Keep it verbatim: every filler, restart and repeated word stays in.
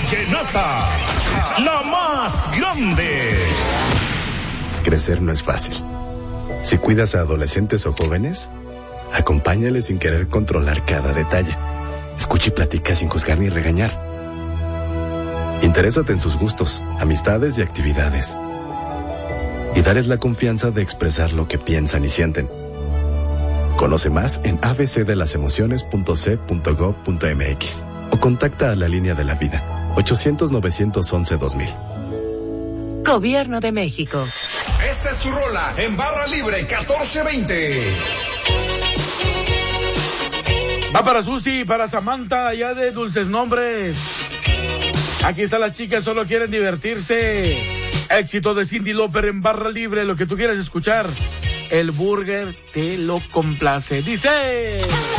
Vallenata, la más grande. Crecer no es fácil. Si cuidas a adolescentes o jóvenes, acompáñales sin querer controlar cada detalle. Escucha y platica sin juzgar ni regañar. Interésate en sus gustos, amistades y actividades. Y darles la confianza de expresar lo que piensan y sienten. Conoce más en a b c de las emociones punto c punto gov punto m x o contacta a la línea de la vida ochocientos, novecientos once, dos mil. Gobierno de México. Esta es tu rola en barra libre catorce veinte. Va para Susi, para Samantha, allá de Dulces Nombres. Aquí están las chicas, solo quieren divertirse. Éxito de Cyndi Lauper en barra libre, lo que tú quieras escuchar. El burger te lo complace. Dice...